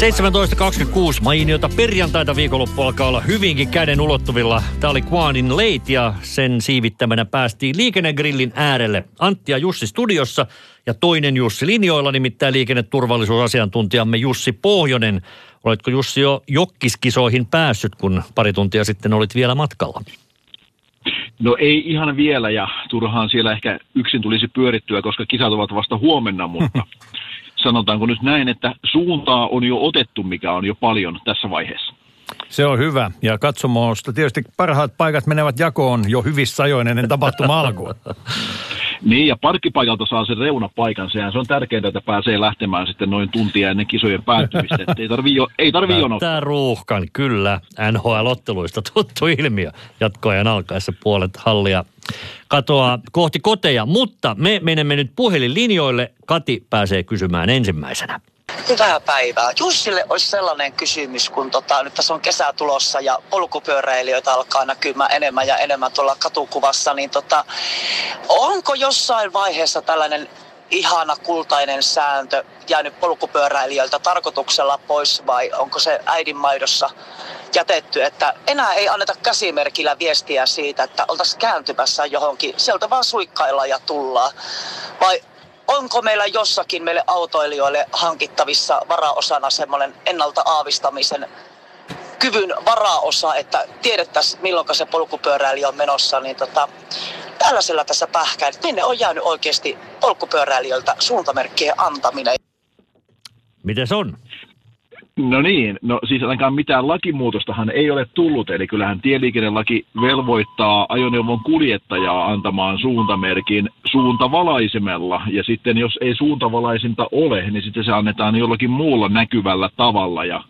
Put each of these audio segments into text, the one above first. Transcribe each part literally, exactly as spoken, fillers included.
seitsemäntoista kaksikymmentäkuusi mainiota perjantaita, viikonloppu alkaa olla hyvinkin käden ulottuvilla. Tämä oli Quanin Late ja sen siivittämänä päästiin Liikennegrillin äärelle. Antti ja Jussi studiossa ja toinen Jussi linjoilla, nimittäin liikenneturvallisuusasiantuntijamme Jussi Pohjonen. Oletko Jussi jo jokkiskisoihin päässyt, kun pari tuntia sitten olit vielä matkalla? No ei ihan vielä ja turhaan siellä ehkä yksin tulisi pyörittyä, koska kisat ovat vasta huomenna, mutta sanotaanko nyt näin, että suuntaa on jo otettu, mikä on jo paljon tässä vaiheessa. Se on hyvä. Ja katsomosta tietysti parhaat paikat menevät jakoon jo hyvissä ajoin ennen tapahtuma alkua. Niin, ja parkkipaikalta saa sen reunapaikan. Sehän se on tärkeintä, että pääsee lähtemään sitten noin tuntia ennen kisojen päättymistä. Että ei tarvii, jo, ei tarvii jonottaa. Tämä ruuhkan, kyllä. N H L-otteluista tuttu ilmiö. Jatkoajan alkaessa puolet hallia katoaa kohti koteja. Mutta me menemme nyt puhelinlinjoille. Kati pääsee kysymään ensimmäisenä. Hyvää päivää. Jussille olisi sellainen kysymys, kun tota, nyt tässä on kesä tulossa ja polkupyöräilijöitä alkaa näkymään enemmän ja enemmän tuolla katukuvassa, niin tota, onko jossain vaiheessa tällainen ihana kultainen sääntö jäänyt polkupyöräilijöiltä tarkoituksella pois vai onko se äidinmaidossa jätetty, että enää ei anneta käsimerkillä viestiä siitä, että oltaisiin kääntymässä johonkin, sieltä vaan suikkaillaan ja tullaan, vai onko meillä jossakin meille autoilijoille hankittavissa varaosana semmoinen ennalta aavistamisen kyvyn varaosa, että tiedettäisiin milloin se polkupyöräilijä on menossa, niin tota, tällaisella tässä pähkäin, että minne on jäänyt oikeasti polkupyöräilijöiltä suuntamerkkien antaminen. Miten se on? No niin, no siis ainakaan mitään lakimuutostahan ei ole tullut, eli kyllähän tieliikennelaki velvoittaa ajoneuvon kuljettajaa antamaan suuntamerkin suuntavalaisimella, ja sitten jos ei suuntavalaisinta ole, niin sitten se annetaan jollakin muulla näkyvällä tavalla, ja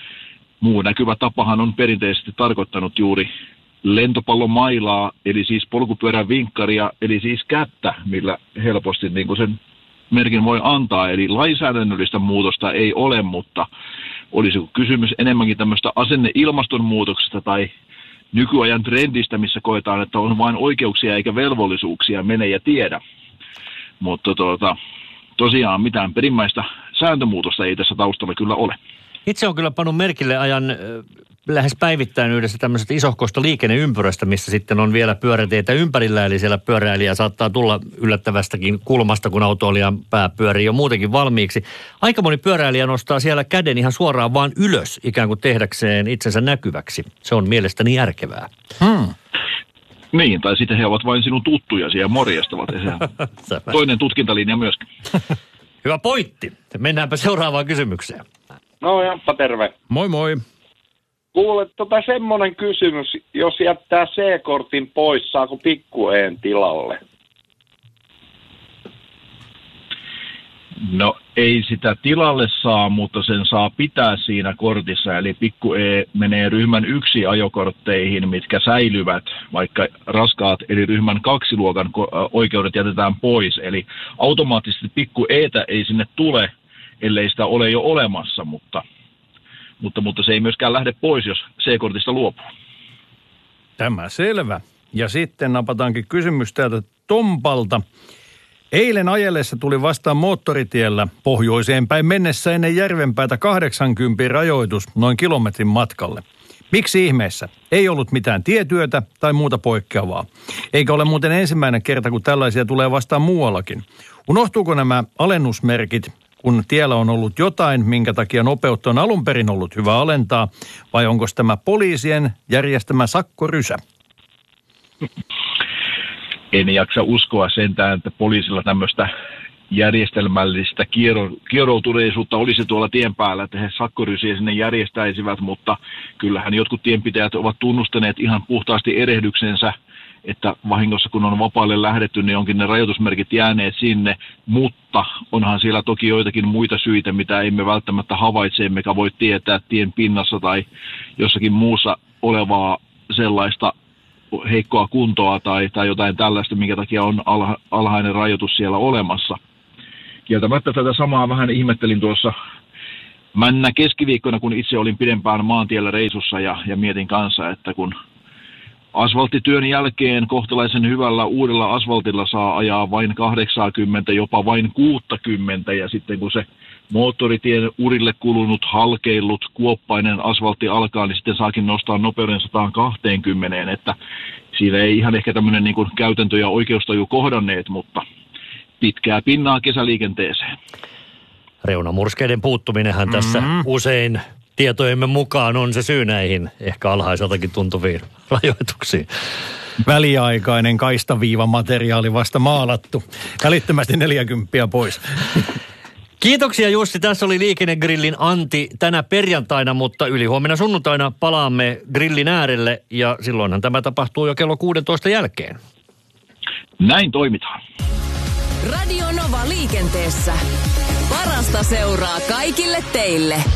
muu näkyvä tapahan on perinteisesti tarkoittanut juuri lentopallomailaa, eli siis polkupyörän vinkkaria, eli siis kättä, millä helposti niin kuin sen merkin voi antaa, eli lainsäädännöllistä muutosta ei ole, mutta olisiko kysymys enemmänkin tämmöistä asenneilmastonmuutoksesta tai nykyajan trendistä, missä koetaan, että on vain oikeuksia eikä velvollisuuksia, mene ja tiedä. Mutta tuota, tosiaan mitään perimmäistä sääntömuutosta ei tässä taustalla kyllä ole. Itse on kyllä pannut merkille ajan äh, lähes päivittäin yhdessä tämmöisestä isohkosta liikenneympyrästä, missä sitten on vielä pyöräteitä ympärillä, eli siellä pyöräilijä saattaa tulla yllättävästäkin kulmasta, kun autoilijan pää pyörii jo muutenkin valmiiksi. Aika moni pyöräilijä nostaa siellä käden ihan suoraan vaan ylös, ikään kuin tehdäkseen itsensä näkyväksi. Se on mielestäni järkevää. Hmm. Niin, tai sitten he ovat vain sinun tuttujasi ja morjastavat. Toinen tutkintalinja myöskin. Hyvä pointti. Mennäänpä seuraavaan kysymykseen. No Jamppa, terve. Moi moi. Kuule, tota semmoinen kysymys, jos jättää C-kortin pois, saako pikku-E:n tilalle? No ei sitä tilalle saa, mutta sen saa pitää siinä kortissa, eli pikku-E menee ryhmän yksi ajokortteihin, mitkä säilyvät, vaikka raskaat eli ryhmän kaksi luokan oikeudet jätetään pois, eli automaattisesti pikku-E:tä ei sinne tule, ellei sitä ole jo olemassa, mutta, mutta, mutta se ei myöskään lähde pois, jos C-kortista luopuu. Tämä selvä. Ja sitten napataankin kysymys täältä Tompalta. Eilen ajellessa tuli vastaan moottoritiellä pohjoiseen päin mennessä ennen Järvenpäätä kahdeksankymmentä rajoitus noin kilometrin matkalle. Miksi ihmeessä? Ei ollut mitään tietyötä tai muuta poikkeavaa. Eikä ole muuten ensimmäinen kerta, kun tällaisia tulee vastaan muuallakin. Unohtuuko nämä alennusmerkit, kun tiellä on ollut jotain, minkä takia nopeutta on alun perin ollut hyvä alentaa, vai onko tämä poliisien järjestämä sakkorysä? En jaksa uskoa sentään, että poliisilla tämmöistä järjestelmällistä kiero, kieroutuneisuutta olisi tuolla tien päällä, että he sakkorysiä sinne järjestäisivät, mutta kyllähän jotkut tienpitäjät ovat tunnustaneet ihan puhtaasti erehdyksensä, että vahingossa kun on vapaalle lähdetty, niin onkin ne rajoitusmerkit jääneet sinne, mutta onhan siellä toki joitakin muita syitä, mitä emme välttämättä havaitse, emmekä voi tietää tien pinnassa tai jossakin muussa olevaa sellaista heikkoa kuntoa tai, tai jotain tällaista, minkä takia on alha, alhainen rajoitus siellä olemassa. Kieltämättä tätä samaa vähän ihmettelin tuossa männä keskiviikkona, kun itse olin pidempään maantiellä reissussa ja, ja mietin kanssa, että kun asfalttityön jälkeen kohtalaisen hyvällä uudella asfaltilla saa ajaa vain kahdeksankymmentä, jopa vain kuusikymmentä, ja sitten kun se moottoritien urille kulunut, halkeillut, kuoppainen asfaltti alkaa, niin sitten saakin nostaa nopeuden sata kaksikymmentä, että siinä ei ihan ehkä tämmöinen niin kuin käytäntö ja oikeustaju kohdanneet, mutta pitkää pinnaa kesäliikenteeseen. Reunamurskeiden puuttuminenhan tässä mm-hmm. usein tietojemme mukaan on se syy näihin ehkä alhaiseltakin tuntuviin rajoituksiin. Väliaikainen kaistaviivamateriaali vasta maalattu. Välittömästi neljäkymppiä pois. Kiitoksia Jussi. Tässä oli Liikennegrillin Antti tänä perjantaina, mutta ylihuomenna sunnuntaina palaamme grillin äärelle ja silloinhan tämä tapahtuu jo kello kuusitoista jälkeen. Näin toimitaan. Radio Nova liikenteessä. Parasta seuraa kaikille teille.